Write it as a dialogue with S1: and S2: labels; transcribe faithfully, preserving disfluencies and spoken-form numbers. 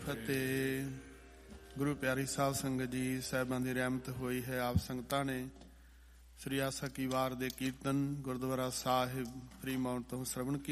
S1: ਫਤਿਹ। ਗੁਰੂ ਪਿਆਰੀ ਸਾਧ ਸੰਗਤ ਜੀ, ਸਾਹਿਬਾਂ ਦੀ ਰਹਿਮਤ ਹੋਈ ਹੈ। ਆਪ ਸੰਗਤਾਂ ਨੇ ਸ੍ਰੀ ਆਸਾ ਕੀ ਵਾਰ ਦੇ ਕੀਰਤਨ ਗੁਰਦੁਆਰਾ ਸਾਹਿਬ ਫਰੀਮਾਉਂਟ ਤੋਂ ਸ਼ਰਵਣ ਕੀਤੇ।